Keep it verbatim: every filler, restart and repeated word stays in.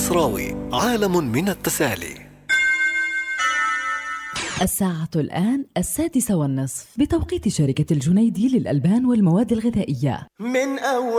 المصراوي، عالم من التسالي. الساعة الآن السادسة والنصف بتوقيت شركة الجنيدي للألبان والمواد الغذائية. من أول